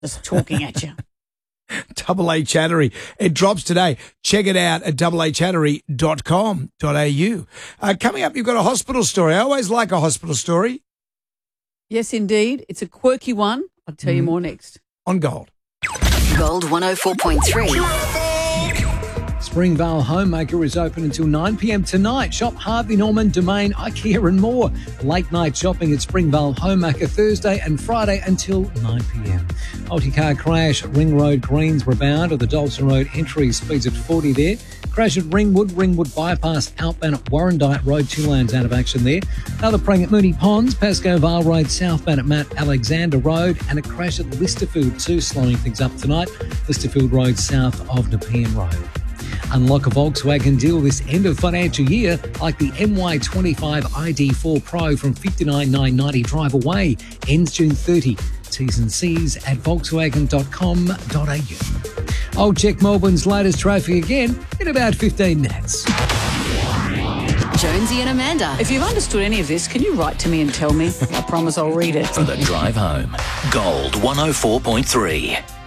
Just talking at you. Double A Chattery. It drops today. Check it out at doubleachattery.com.au. Coming up, you've got a hospital story. I always like a hospital story. Yes, indeed. It's a quirky one. I'll tell you more next. On Gold. Gold 104.3. Springvale Homemaker is open until 9 p.m. tonight. Shop Harvey Norman, Domain, IKEA and more. Late night shopping at Springvale Homemaker Thursday and Friday until 9 p.m. Multi-car crash, Ring Road, Greensborough bound, or the Dalton Road entry, speeds at 40 there. Crash at Ringwood bypass outbound at Warrandyte Road, 2 lanes out of action there. Another praying at Mooney Ponds, Pascoe Vale Road southbound at Matt Alexander Road, and a crash at Listerfield 2, slowing things up tonight. Listerfield Road south of Nepean Road. Unlock a Volkswagen deal this end of financial year, like the MY25 ID4 Pro from $59,990 drive away. Ends June 30. T's and C's at volkswagen.com.au. I'll check Melbourne's latest traffic again in about 15 minutes. Jonesy and Amanda. If you've understood any of this, can you write to me and tell me? I promise I'll read it. The Drive Home. Gold 104.3.